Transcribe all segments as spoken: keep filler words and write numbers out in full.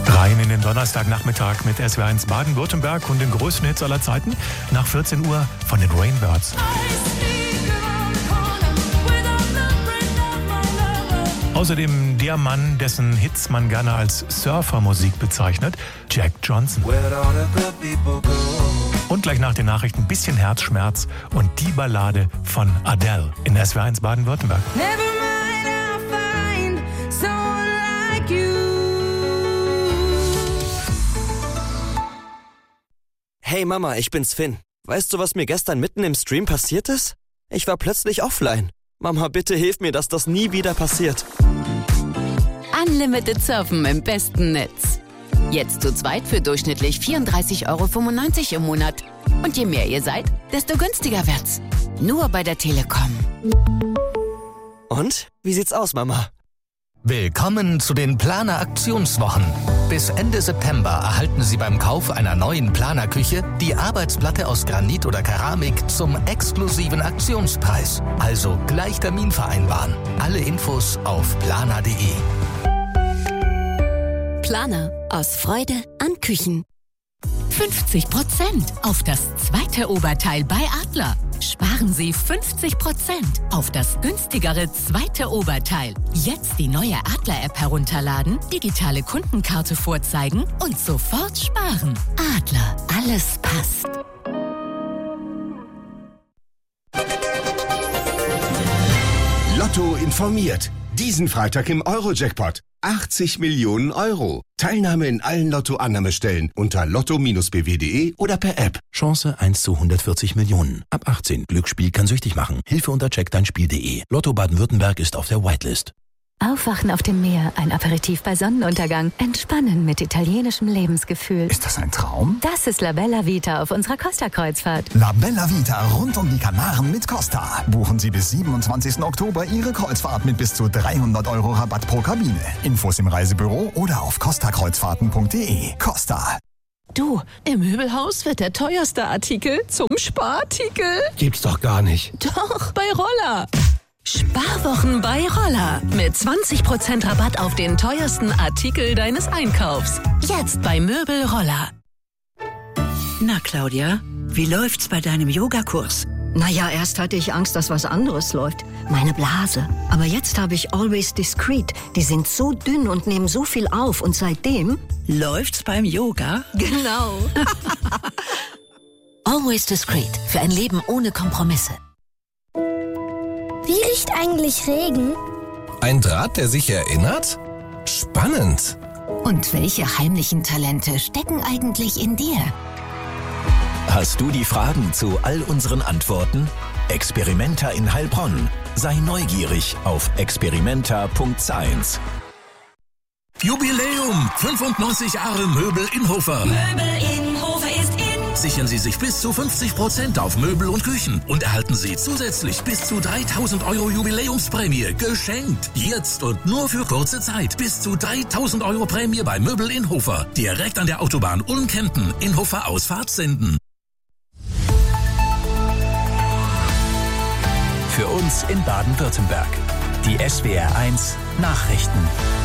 Rein in den Donnerstagnachmittag mit S W R eins Baden-Württemberg und den größten Hits aller Zeiten nach vierzehn Uhr von den Rainbirds. Außerdem der Mann, dessen Hits man gerne als Surfermusik bezeichnet, Jack Johnson. Und gleich nach den Nachrichten ein bisschen Herzschmerz und die Ballade von Adele in S W R eins Baden-Württemberg. Hey Mama, ich bin's Finn. Weißt du, was mir gestern mitten im Stream passiert ist? Ich war plötzlich offline. Mama, bitte hilf mir, dass das nie wieder passiert. Unlimited Surfen im besten Netz. Jetzt zu zweit für durchschnittlich vierunddreißig Euro fünfundneunzig im Monat. Und je mehr ihr seid, desto günstiger wird's. Nur bei der Telekom. Und? Wie sieht's aus, Mama? Willkommen zu den Planer-Aktionswochen. Bis Ende September erhalten Sie beim Kauf einer neuen Planerküche die Arbeitsplatte aus Granit oder Keramik zum exklusiven Aktionspreis. Also gleich Termin vereinbaren. Alle Infos auf planer punkt de. Planer. Aus Freude an Küchen. fünfzig Prozent auf das zweite Oberteil bei Adler. Sparen Sie fünfzig Prozent auf das günstigere zweite Oberteil. Jetzt die neue Adler-App herunterladen, digitale Kundenkarte vorzeigen und sofort sparen. Adler, alles passt. Lotto informiert. Diesen Freitag im Euro-Jackpot. achtzig Millionen Euro. Teilnahme in allen Lotto-Annahmestellen unter lotto Bindestrich b w punkt de oder per App. Chance eins zu hundertvierzig Millionen. Ab achtzehn. Glücksspiel kann süchtig machen. Hilfe unter check dein spiel punkt de. Lotto Baden-Württemberg ist auf der Whitelist. Aufwachen auf dem Meer, ein Aperitif bei Sonnenuntergang, entspannen mit italienischem Lebensgefühl. Ist das ein Traum? Das ist La Bella Vita auf unserer Costa-Kreuzfahrt. La Bella Vita rund um die Kanaren mit Costa. Buchen Sie bis siebenundzwanzigsten Oktober Ihre Kreuzfahrt mit bis zu dreihundert Euro Rabatt pro Kabine. Infos im Reisebüro oder auf costa kreuzfahrten punkt de. Costa. Du, im Möbelhaus wird der teuerste Artikel zum Sparartikel. Gibt's doch gar nicht. Doch, bei Roller. Sparwochen bei Roller. Mit zwanzig Prozent Rabatt auf den teuersten Artikel deines Einkaufs. Jetzt bei Möbel Roller. Na Claudia, wie läuft's bei deinem Yogakurs? Naja, erst hatte ich Angst, dass was anderes läuft. Meine Blase. Aber jetzt habe ich Always Discreet. Die sind so dünn und nehmen so viel auf. Und seitdem... Läuft's beim Yoga? Genau. Always Discreet. Für ein Leben ohne Kompromisse. Wie riecht eigentlich Regen? Ein Draht, der sich erinnert? Spannend. Und welche heimlichen Talente stecken eigentlich in dir? Hast du die Fragen zu all unseren Antworten? Experimenta in Heilbronn. Sei neugierig auf experimenta punkt science. Jubiläum! fünfundneunzig Jahre Möbel Inhofer. Möbel Inhofer ist in. Sichern Sie sich bis zu fünfzig Prozent auf Möbel und Küchen und erhalten Sie zusätzlich bis zu dreitausend Euro Jubiläumsprämie geschenkt. Jetzt und nur für kurze Zeit. Bis zu dreitausend Euro Prämie bei Möbel Inhofer. Direkt an der Autobahn Ulm-Kempten. Inhofer Ausfahrt Senden. Für uns in Baden-Württemberg. Die S W R eins Nachrichten.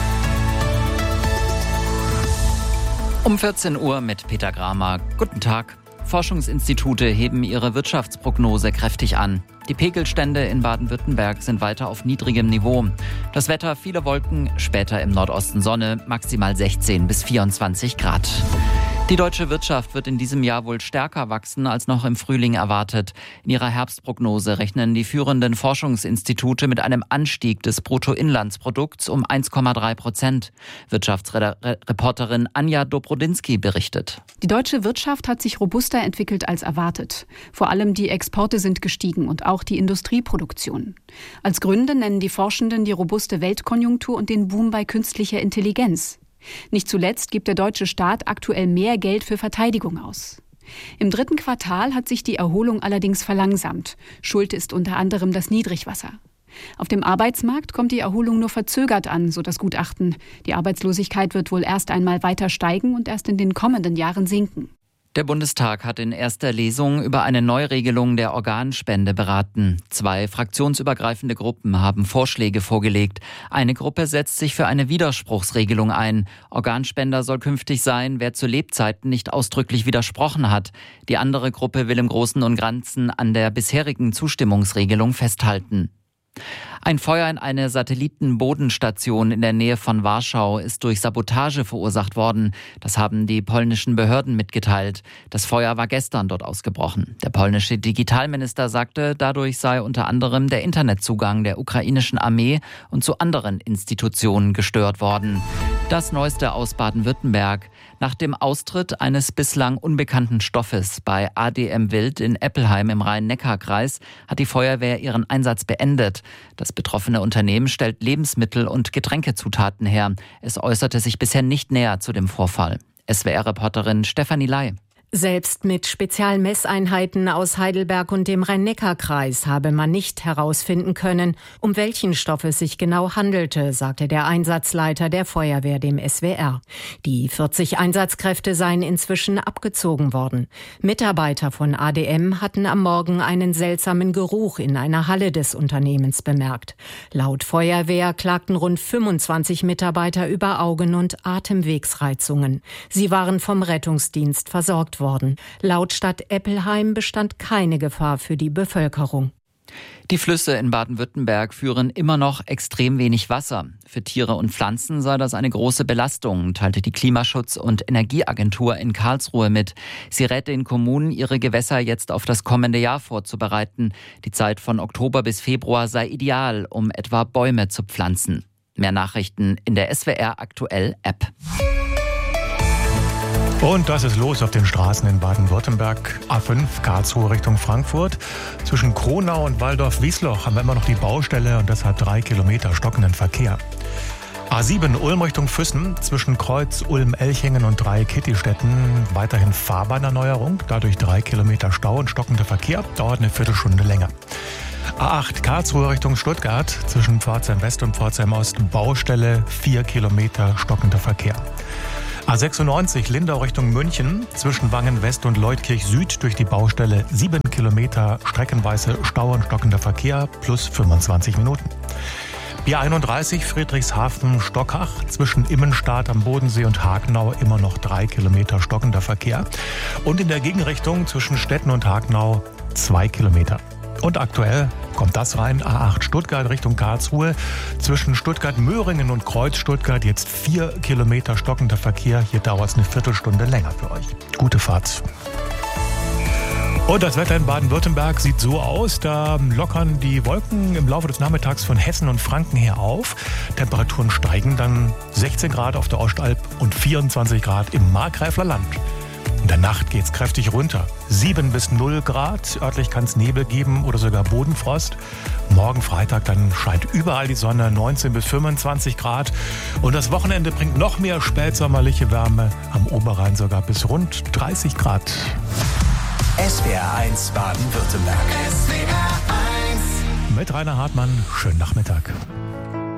Um vierzehn Uhr mit Peter Gramer. Guten Tag. Forschungsinstitute heben ihre Wirtschaftsprognose kräftig an. Die Pegelstände in Baden-Württemberg sind weiter auf niedrigem Niveau. Das Wetter, viele Wolken, später im Nordosten Sonne, maximal sechzehn bis vierundzwanzig Grad. Die deutsche Wirtschaft wird in diesem Jahr wohl stärker wachsen als noch im Frühling erwartet. In ihrer Herbstprognose rechnen die führenden Forschungsinstitute mit einem Anstieg des Bruttoinlandsprodukts um eins Komma drei Prozent. Wirtschaftsreporterin Anja Dobrodinsky berichtet. Die deutsche Wirtschaft hat sich robuster entwickelt als erwartet. Vor allem die Exporte sind gestiegen und auch die Industrieproduktion. Als Gründe nennen die Forschenden die robuste Weltkonjunktur und den Boom bei künstlicher Intelligenz. Nicht zuletzt gibt der deutsche Staat aktuell mehr Geld für Verteidigung aus. Im dritten Quartal hat sich die Erholung allerdings verlangsamt. Schuld ist unter anderem das Niedrigwasser. Auf dem Arbeitsmarkt kommt die Erholung nur verzögert an, so das Gutachten. Die Arbeitslosigkeit wird wohl erst einmal weiter steigen und erst in den kommenden Jahren sinken. Der Bundestag hat in erster Lesung über eine Neuregelung der Organspende beraten. Zwei fraktionsübergreifende Gruppen haben Vorschläge vorgelegt. Eine Gruppe setzt sich für eine Widerspruchsregelung ein. Organspender soll künftig sein, wer zu Lebzeiten nicht ausdrücklich widersprochen hat. Die andere Gruppe will im Großen und Ganzen an der bisherigen Zustimmungsregelung festhalten. Ein Feuer in einer Satellitenbodenstation in der Nähe von Warschau ist durch Sabotage verursacht worden. Das haben die polnischen Behörden mitgeteilt. Das Feuer war gestern dort ausgebrochen. Der polnische Digitalminister sagte, dadurch sei unter anderem der Internetzugang der ukrainischen Armee und zu anderen Institutionen gestört worden. Das Neueste aus Baden-Württemberg. Nach dem Austritt eines bislang unbekannten Stoffes bei A D M Wild in Eppelheim im Rhein-Neckar-Kreis hat die Feuerwehr ihren Einsatz beendet. Das betroffene Unternehmen stellt Lebensmittel- und Getränkezutaten her. Es äußerte sich bisher nicht näher zu dem Vorfall. S W R-Reporterin Stefanie Ley. Selbst mit Spezialmesseinheiten aus Heidelberg und dem Rhein-Neckar-Kreis habe man nicht herausfinden können, um welchen Stoff es sich genau handelte, sagte der Einsatzleiter der Feuerwehr dem S W R. Die vierzig Einsatzkräfte seien inzwischen abgezogen worden. Mitarbeiter von A D M hatten am Morgen einen seltsamen Geruch in einer Halle des Unternehmens bemerkt. Laut Feuerwehr klagten rund fünfundzwanzig Mitarbeiter über Augen- und Atemwegsreizungen. Sie waren vom Rettungsdienst versorgt worden. Laut Stadt Eppelheim bestand keine Gefahr für die Bevölkerung. Die Flüsse in Baden-Württemberg führen immer noch extrem wenig Wasser. Für Tiere und Pflanzen sei das eine große Belastung, teilte die Klimaschutz- und Energieagentur in Karlsruhe mit. Sie rät den Kommunen, ihre Gewässer jetzt auf das kommende Jahr vorzubereiten. Die Zeit von Oktober bis Februar sei ideal, um etwa Bäume zu pflanzen. Mehr Nachrichten in der S W R Aktuell App. Und das ist los auf den Straßen in Baden-Württemberg. A fünf Karlsruhe Richtung Frankfurt. Zwischen Kronau und Waldorf-Wiesloch haben wir immer noch die Baustelle und deshalb drei Kilometer stockenden Verkehr. A sieben Ulm Richtung Füssen. Zwischen Kreuz, Ulm, Elchingen und Drei-Kittistätten weiterhin Fahrbahnerneuerung. Dadurch drei Kilometer Stau und stockender Verkehr. Dauert eine Viertelstunde länger. A acht Karlsruhe Richtung Stuttgart. Zwischen Pforzheim West und Pforzheim Ost Baustelle. vier Kilometer stockender Verkehr. A sechsundneunzig Lindau Richtung München, zwischen Wangen West und Leutkirch Süd durch die Baustelle sieben Kilometer streckenweise Stau und stockender Verkehr plus fünfundzwanzig Minuten. B einunddreißig Friedrichshafen-Stockach, zwischen Immenstadt am Bodensee und Hagenau immer noch drei Kilometer stockender Verkehr. Und in der Gegenrichtung zwischen Stetten und Hagenau zwei Kilometer. Und aktuell kommt das rein, A acht Stuttgart Richtung Karlsruhe. Zwischen Stuttgart-Möhringen und Kreuz Stuttgart jetzt vier Kilometer stockender Verkehr. Hier dauert es eine Viertelstunde länger für euch. Gute Fahrt. Und das Wetter in Baden-Württemberg sieht so aus, da lockern die Wolken im Laufe des Nachmittags von Hessen und Franken her auf. Temperaturen steigen dann sechzehn Grad auf der Ostalb und vierundzwanzig Grad im Markgräfler Land. In der Nacht geht's kräftig runter. sieben bis null Grad, örtlich kann es Nebel geben oder sogar Bodenfrost. Morgen Freitag dann scheint überall die Sonne, neunzehn bis fünfundzwanzig Grad. Und das Wochenende bringt noch mehr spätsommerliche Wärme, am Oberrhein sogar bis rund dreißig Grad. S W R eins Baden-Württemberg. S W R eins. Mit Rainer Hartmann, schönen Nachmittag.